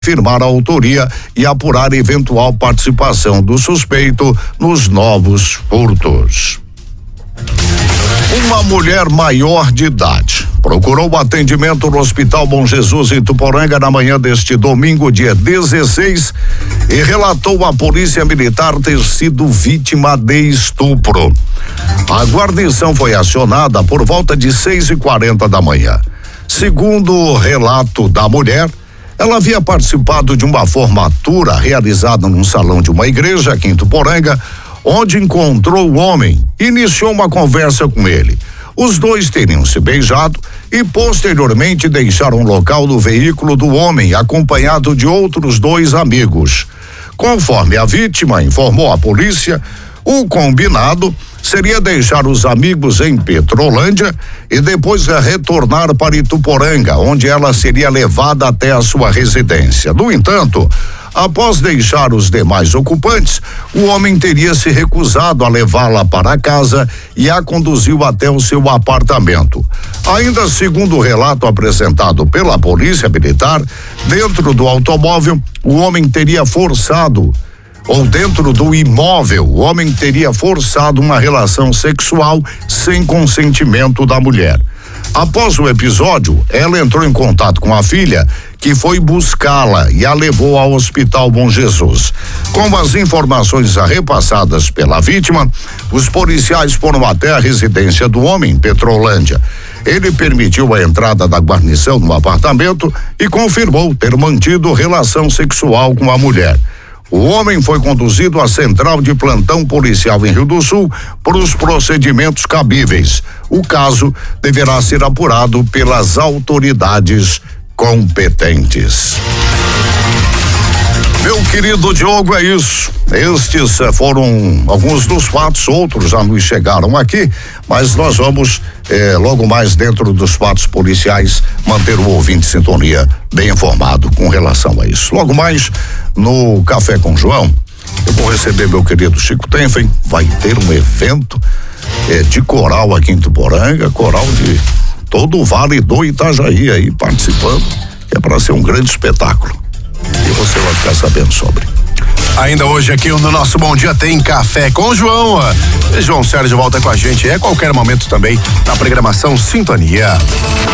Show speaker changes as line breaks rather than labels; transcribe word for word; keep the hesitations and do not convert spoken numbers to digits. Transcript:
firmar a autoria e apurar eventual participação do suspeito nos novos furtos. Uma mulher maior de idade procurou o atendimento no Hospital Bom Jesus em Tuporanga na manhã deste domingo, dia dezesseis, e relatou à Polícia Militar ter sido vítima de estupro. A guarnição foi acionada por volta de seis e quarenta da manhã. Segundo o relato da mulher, ela havia participado de uma formatura realizada num salão de uma igreja aqui em Tuporanga, onde encontrou o homem e iniciou uma conversa com ele. Os dois teriam se beijado e posteriormente deixaram o local do veículo do homem, acompanhado de outros dois amigos. Conforme a vítima informou à polícia, o combinado seria deixar os amigos em Petrolândia e depois retornar para Ituporanga, onde ela seria levada até a sua residência. No entanto, após deixar os demais ocupantes, o homem teria se recusado a levá-la para casa e a conduziu até o seu apartamento. Ainda segundo o relato apresentado pela Polícia Militar, dentro do automóvel, o homem teria forçado ou dentro do imóvel, o homem teria forçado uma relação sexual sem consentimento da mulher. Após o episódio, ela entrou em contato com a filha, que foi buscá-la e a levou ao Hospital Bom Jesus. Com as informações repassadas pela vítima, os policiais foram até a residência do homem em Petrolândia. Ele permitiu a entrada da guarnição no apartamento e confirmou ter mantido relação sexual com a mulher. O homem foi conduzido à central de plantão policial em Rio do Sul por os procedimentos cabíveis. O caso deverá ser apurado pelas autoridades competentes. Meu querido Diogo, é isso. Estes foram alguns dos fatos, outros já nos chegaram aqui, mas nós vamos, eh, logo mais dentro dos fatos policiais, manter o ouvinte em sintonia bem informado com relação a isso. Logo mais, no Café com João, eu vou receber meu querido Chico Tenfen. Vai ter um evento eh, de coral aqui em Tuporanga, coral de todo o Vale do Itajaí aí participando, que é para ser um grande espetáculo. E você vai ficar sabendo sobre.
Ainda hoje aqui no nosso Bom Dia tem Café com João. João Sérgio volta com a gente a qualquer momento também na programação Sintonia.